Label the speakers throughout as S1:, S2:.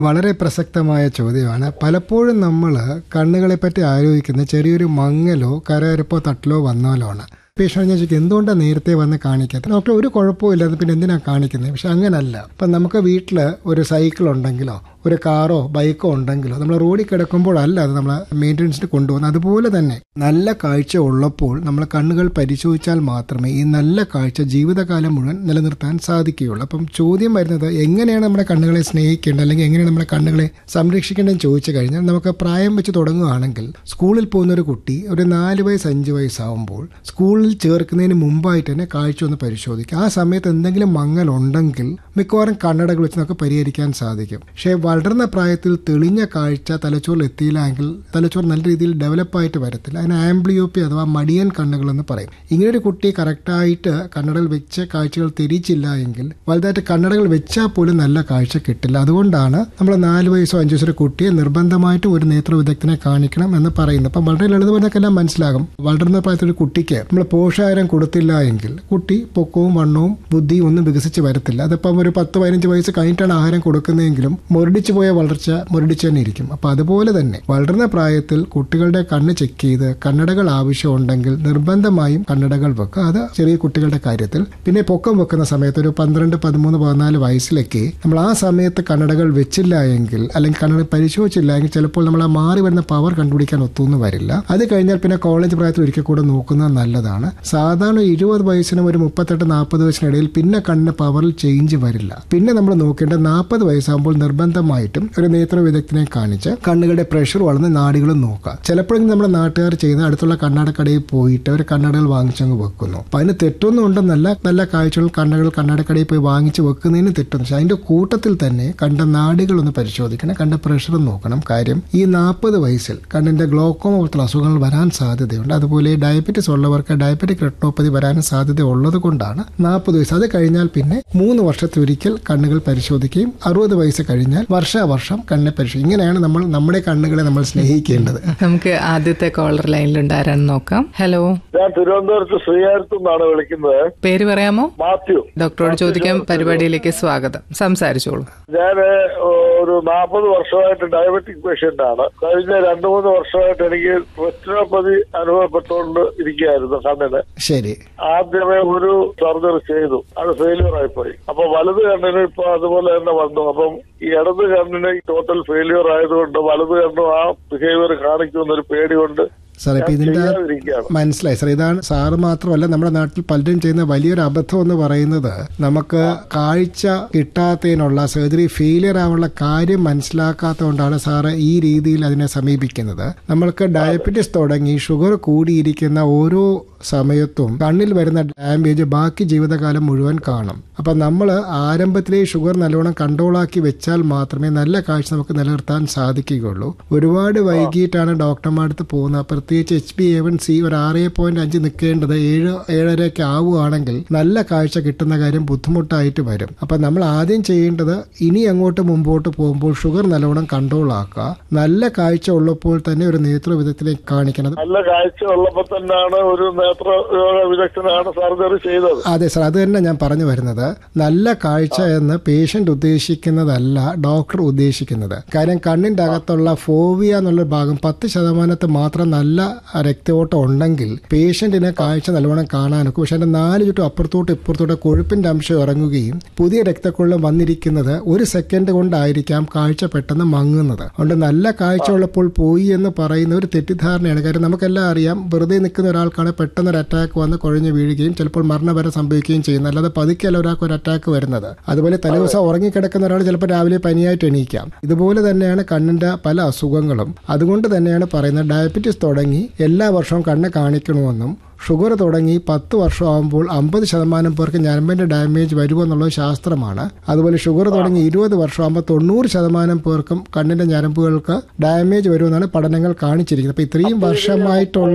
S1: വളരെ പ്രസക്തമായ ചോദ്യമാണ്. പലപ്പോഴും നമ്മൾ കണ്ണുകളെപ്പറ്റി ആലോചിക്കുന്ന ചെറിയൊരു മങ്ങലോ കരകരപ്പോ തട്ടലോ വന്നാലോ ആണ്. പേഷ്യൻ്റ് ഞാൻ ചോദിക്കും, എന്തുകൊണ്ടാണ് നേരത്തെ വന്ന് കാണിക്കാത്തത്? ഡോക്ടർ ഒരു കുഴപ്പവും ഇല്ലാതെ പിന്നെ എന്തിനാണ് കാണിക്കുന്നത്? പക്ഷെ അങ്ങനല്ല. ഇപ്പം നമുക്ക് വീട്ടിൽ ഒരു സൈക്കിൾ ഉണ്ടെങ്കിലോ ഒരു കാറോ ബൈക്കോ ഉണ്ടെങ്കിലോ നമ്മൾ റോഡിൽ കിടക്കുമ്പോഴല്ല അത് നമ്മൾ മെയിൻ്റനൻസിന് കൊണ്ടുപോകുന്നത്. അതുപോലെ തന്നെ നല്ല കാഴ്ച ഉള്ളപ്പോൾ നമ്മൾ കണ്ണുകൾ പരിശോധിച്ചാൽ മാത്രമേ ഈ നല്ല കാഴ്ച ജീവിതകാലം മുഴുവൻ നിലനിർത്താൻ സാധിക്കുകയുള്ളൂ. അപ്പം ചോദ്യം വരുന്നത്, എങ്ങനെയാണ് നമ്മുടെ കണ്ണുകളെ സ്നേഹിക്കേണ്ടത് അല്ലെങ്കിൽ എങ്ങനെയാണ് നമ്മുടെ കണ്ണുകളെ സംരക്ഷിക്കേണ്ടതെന്ന് ചോദിച്ചു കഴിഞ്ഞാൽ, നമുക്ക് പ്രായം വെച്ച് തുടങ്ങുകയാണെങ്കിൽ സ്കൂളിൽ പോകുന്ന ഒരു കുട്ടി ഒരു 4 വയസ്സ് 5 വയസ്സാവുമ്പോൾ സ്കൂളിൽ ചേർക്കുന്നതിന് മുമ്പായിട്ട് തന്നെ കാഴ്ച ഒന്ന് പരിശോധിക്കുക. ആ സമയത്ത് എന്തെങ്കിലും മങ്ങലുണ്ടെങ്കിൽ മിക്കവാറും കണ്ണടകൾ വെച്ച് നമുക്ക് പരിഹരിക്കാൻ സാധിക്കും. പക്ഷേ വളർന്ന പ്രായത്തിൽ തെളിഞ്ഞ കാഴ്ച തലച്ചോറിൽ എത്തിയില്ല എങ്കിൽ തലച്ചോറ് നല്ല രീതിയിൽ ഡെവലപ്പായിട്ട് വരത്തില്ല. അതിന് ആംബ്ലിയോപ്പി അഥവാ മടിയൻ കണ്ണുകൾ എന്ന് പറയും. ഇങ്ങനൊരു കുട്ടി കറക്റ്റായിട്ട് കണ്ണടകൾ വെച്ച് കാഴ്ചകൾ തിരിച്ചില്ല എങ്കിൽ വലുതായിട്ട് കണ്ണടകൾ വെച്ചാൽ പോലും നല്ല കാഴ്ച കിട്ടില്ല. അതുകൊണ്ടാണ് നമ്മൾ 4 വയസ്സോ 5 വയസ്സോ കുട്ടിയെ നിർബന്ധമായിട്ടും ഒരു നേത്ര വിദഗ്ധനെ കാണിക്കണം എന്ന് പറയുന്നത്. അപ്പം വളരെ ലളിതമായിട്ടെല്ലാം മനസ്സിലാകും. വളർന്ന പ്രായത്തിൽ ഒരു കുട്ടിക്ക് നമ്മൾ പോഷകാഹാരം കൊടുത്തില്ല എങ്കിൽ കുട്ടി പൊക്കവും വണ്ണവും ബുദ്ധിയും ഒന്നും വികസിച്ച് വരത്തില്ല. അതിപ്പം ഒരു 10-15 വയസ്സ് കഴിഞ്ഞിട്ടാണ് ആഹാരം കൊടുക്കുന്നതെങ്കിലും മുരടിച്ചു പോയ വളർച്ച മുരടിച്ചു തന്നെ ഇരിക്കും. അപ്പം അതുപോലെ തന്നെ വളർന്ന പ്രായത്തിൽ കുട്ടികളുടെ കണ്ണ് ചെക്ക് ചെയ്ത് കണ്ണടകൾ ആവശ്യമുണ്ടെങ്കിൽ നിർബന്ധമായും കണ്ണടകൾ വെക്കുക. അത് ചെറിയ കുട്ടികളുടെ കാര്യത്തിൽ. പിന്നെ പൊക്കം വെക്കുന്ന സമയത്ത് ഒരു 12, 13, 14 വയസ്സിലേക്ക് നമ്മൾ ആ സമയത്ത് കണ്ണടകൾ വെച്ചില്ല എങ്കിൽ അല്ലെങ്കിൽ കണ്ണട പരിശോധിച്ചില്ല എങ്കിൽ ചിലപ്പോൾ നമ്മൾ ആ മാറി വരുന്ന പവർ കണ്ടുപിടിക്കാൻ ഒത്തൊന്നും വരില്ല. അത് കഴിഞ്ഞാൽ പിന്നെ കോളേജ് പ്രായത്തിൽ ഒരിക്കൽ കൂടെ നോക്കുന്നത് നല്ലതാണ്. സാധാരണ 20 വയസ്സിനും ഒരു 38-40 വയസ്സിനിടയിൽ പിന്നെ കണ്ണിന് പവറിൽ ചേഞ്ച് വരില്ല. പിന്നെ നമ്മൾ നോക്കേണ്ടത് 40 വയസ്സാകുമ്പോൾ നിർബന്ധമായിട്ടും ഒരു നേത്ര വിദഗ്ധനെ കാണിച്ച് കണ്ണുകളുടെ പ്രഷർ വളർന്ന് നാടികളും നോക്കുക. ചിലപ്പോഴെങ്കിലും നമ്മുടെ നാട്ടുകാർ ചെയ്യുന്ന അടുത്തുള്ള കണ്ണാടക്കടയിൽ പോയിട്ട് ഒരു കണ്ണടകൾ വാങ്ങിച്ചങ്ങ് വെക്കുന്നു. അപ്പം അതിന് തെറ്റൊന്നും ഉണ്ടെന്നല്ല, നല്ല കാഴ്ചകൾ കണ്ണാടക്കടയിൽ പോയി വാങ്ങിച്ച് വെക്കുന്നതിന് തെറ്റൊന്നും. പക്ഷെ അതിന്റെ കൂട്ടത്തിൽ തന്നെ കണ്ട നാടികളൊന്ന് പരിശോധിക്കണം, കണ്ട പ്രഷർ നോക്കണം. കാര്യം ഈ 40 വയസ്സിൽ കണ്ണിന്റെ ഗ്ലോക്കോമ പോലത്തെ അസുഖങ്ങൾ വരാൻ സാധ്യതയുണ്ട്. അതുപോലെ ഡയബറ്റിസ് ഉള്ളവർക്ക് ഡയബറ്റിക് റെട്ടിനോപ്പതി വരാനും സാധ്യത ഉള്ളത് കൊണ്ടാണ് 40 വയസ്സ്. അത് കഴിഞ്ഞാൽ പിന്നെ 3 വർഷത്തിലൊരിക്കൽ കണ്ണുകൾ പരിശോധിക്കുകയും 60 വയസ്സ് കഴിഞ്ഞാൽ വർഷാവർഷം കണ്ണിനെ പരിശോധിക്കും. ഇങ്ങനെയാണ് നമ്മൾ നമ്മുടെ കണ്ണുകളെ നമ്മൾ സ്നേഹിക്കേണ്ടത്.
S2: നമുക്ക് ആദ്യത്തെ കോളർ ലൈനിലുണ്ട്, ആരാണെന്ന് നോക്കാം. ഹലോ,
S3: ഞാൻ തിരുവനന്തപുരത്ത് ശ്രീകാര്യത്തു നിന്നാണ് വിളിക്കുന്നത്.
S2: പേര് പറയാമോ?
S3: മാത്യു.
S2: ഡോക്ടറോട് ചോദിക്കാൻ പരിപാടിയിലേക്ക് സ്വാഗതം. സംസാരിച്ചോളൂ.
S3: ഞാൻ ഒരു 40 വർഷമായിട്ട് ഡയബറ്റിക് പേഷ്യന്റ് ആണ്. കഴിഞ്ഞ 2-3 വർഷമായിട്ട് എനിക്ക് റെറ്റിനോപ്പതി അനുഭവപ്പെട്ടുകൊണ്ട് ഇരിക്കുകയായിരുന്നു കണ്ണിന്.
S1: ശരി.
S3: ആദ്യമേ ഒരു സർജറി ചെയ്തു, അത് ഫെയിലിയർ ആയിപ്പോയി. അപ്പൊ വലത് കണ്ണിന് ഇപ്പൊ അതുപോലെ തന്നെ വന്നു. അപ്പം ഈ ഇടത് കണ്ണിന് ടോട്ടൽ ഫെയിലിയർ ആയതുകൊണ്ട് വലത് കണ്ണും ആ ബിഹേവിയർ കാണിക്കുമെന്നൊരു പേടി കൊണ്ട്
S1: സാർ, ഇപ്പൊ ഇതിന്റെ മനസ്സിലായി സാർ. ഇതാണ് സാറ് മാത്രമല്ല നമ്മുടെ നാട്ടിൽ പലരും ചെയ്യുന്ന വലിയൊരു അബദ്ധം എന്ന് പറയുന്നത്, നമുക്ക് കാഴ്ച കിട്ടാത്തതിനുള്ള സർജറി ഫെയിലിയർ ആവാനുള്ള കാര്യം മനസ്സിലാക്കാത്തതുകൊണ്ടാണ് സാറ് ഈ രീതിയിൽ അതിനെ സമീപിക്കുന്നത്. നമ്മൾക്ക് ഡയബറ്റിസ് തുടങ്ങി ഷുഗർ കൂടിയിരിക്കുന്ന ഓരോ സമയത്തും കണ്ണിൽ വരുന്ന ഡാമേജ് ബാക്കി ജീവിതകാലം മുഴുവൻ കാണും. അപ്പൊ നമ്മൾ ആരംഭത്തിലെ ഷുഗർ നല്ലോണം കൺട്രോളാക്കി വെച്ചാൽ മാത്രമേ നല്ല കാഴ്ച നമുക്ക് നിലനിർത്താൻ സാധിക്കുകയുള്ളൂ. ഒരുപാട് വൈകിട്ടാണ് ഡോക്ടർമാരുടെ അടുത്ത് പോകുന്നത്. പ്രത്യേകിച്ച് HbA1c ഒരു 6.5 നിൽക്കേണ്ടത് 7-7.5 ആവുകയാണെങ്കിൽ നല്ല കാഴ്ച കിട്ടുന്ന കാര്യം ബുദ്ധിമുട്ടായിട്ട് വരും. അപ്പൊ നമ്മൾ ആദ്യം ചെയ്യേണ്ടത് ഇനി അങ്ങോട്ട് മുമ്പോട്ട് പോകുമ്പോൾ ഷുഗർ നല്ലോണം കൺട്രോൾ ആക്കുക. നല്ല കാഴ്ച ഉള്ളപ്പോൾ തന്നെ ഒരു നേത്ര വിദഗ്ധനെ കാണിക്കണം.
S3: നല്ല കാഴ്ച ഉള്ളപ്പോൾ തന്നെയാണ് ഒരു വിദഗ്ധനാണ് സർജറി ചെയ്തത്.
S1: അതെ സാർ, അത് തന്നെ ഞാൻ പറഞ്ഞു വരുന്നത്. നല്ല കാഴ്ച എന്ന് പേഷ്യന്റ് ഉദ്ദേശിക്കുന്നതല്ല ഡോക്ടർ ഉദ്ദേശിക്കുന്നത്. കാര്യം കണ്ണിന്റെ അകത്തുള്ള ഫോവിയ എന്നുള്ള ഭാഗം 10% മാത്രം നല്ല രക്തയോട്ടം ഉണ്ടെങ്കിൽ പേഷ്യന്റിന് കാഴ്ച നല്ലോണം കാണാനൊക്കെ. പക്ഷെ അതിന്റെ 4 ചുറ്റും അപ്പുറത്തോട്ട് ഇപ്പുറത്തോട്ട് കൊഴുപ്പിന്റെ അംശം ഇറങ്ങുകയും പുതിയ രക്തക്കൊള്ളം വന്നിരിക്കുന്നത് 1 സെക്കൻഡ് കൊണ്ടായിരിക്കാം കാഴ്ച പെട്ടെന്ന് മങ്ങുന്നത്. അതുകൊണ്ട് നല്ല കാഴ്ച ഉള്ളപ്പോൾ പോയി എന്ന് പറയുന്ന ഒരു തെറ്റിദ്ധാരണയാണ്. കാര്യം നമുക്കെല്ലാം അറിയാം, വെറുതെ നിൽക്കുന്ന ഒരാൾക്കാണ് പെട്ടെന്ന് ഒരു അറ്റാക്ക് വന്ന് കുഴഞ്ഞു വീഴുകയും ചിലപ്പോൾ മരണം വരെ സംഭവിക്കുകയും ചെയ്യുന്നത്. അല്ലാതെ പതുക്കെയല്ല ഒരാൾക്ക് ഒരു അറ്റാക്ക് വരുന്നത്. അതുപോലെ തലേദിവസം ഉറങ്ങിക്കിടക്കുന്ന ഒരാൾ ചിലപ്പോൾ രാവിലെ പനിയായിട്ട് എണീക്കാം. ഇതുപോലെ തന്നെയാണ് കണ്ണിന്റെ പല അസുഖങ്ങളും. അതുകൊണ്ട് തന്നെയാണ് പറയുന്നത്, ഡയബറ്റിസ് തുടങ്ങി എല്ലാ വർഷവും കണ്ണ് കാണിക്കണമെന്നും ഷുഗർ തുടങ്ങി 10 വർഷമാകുമ്പോൾ 50% പേർക്ക് ഞരമ്പിന്റെ ഡാമേജ് വരുമെന്നുള്ളത് ശാസ്ത്രമാണ്. അതുപോലെ ഷുഗർ തുടങ്ങി 20 വർഷമാകുമ്പോൾ 90% പേർക്കും കണ്ണിന്റെ ഞരമ്പുകൾക്ക് ഡാമേജ് വരുമെന്നാണ് പഠനങ്ങൾ കാണിച്ചിരിക്കുന്നത്. അപ്പൊ ഇത്രയും വർഷമായിട്ടുള്ള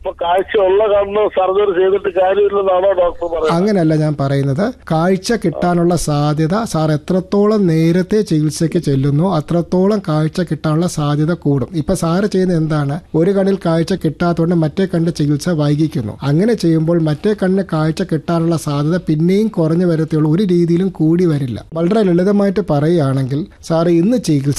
S3: സർജറി ചെയ്തിട്ട് കാര്യമില്ലെന്നാണോ ഡോക്ടർ പറയുന്നത്?
S1: അങ്ങനെയല്ല ഞാൻ പറയുന്നത്. കാഴ്ച കിട്ടാനുള്ള സാധ്യത സാർ എത്രത്തോളം നേരത്തെ ചികിത്സയ്ക്ക് ചെല്ലുന്നോ അത്രത്തോളം കാഴ്ച കിട്ടാനുള്ള സാധ്യത കൂടും. ഇപ്പൊ സാറ് ചെയ്യുന്നത് എന്താണ്, ഒരു കണ്ണിൽ കാഴ്ച കിട്ടാത്തതുകൊണ്ട് മറ്റേ കണ്ണിന്റെ ചികിത്സ വൈകിക്കുന്നു. ചെയ്യുന്നു. അങ്ങനെ ചെയ്യുമ്പോൾ മറ്റേ കണ്ണിന് കാഴ്ച കിട്ടാനുള്ള സാധ്യത പിന്നെയും കുറഞ്ഞു വരത്തുള്ളൂ, ഒരു രീതിയിലും കൂടി വരില്ല. വളരെ ലളിതമായിട്ട് പറയുകയാണെങ്കിൽ സാറ് ഇന്ന് ചികിത്സ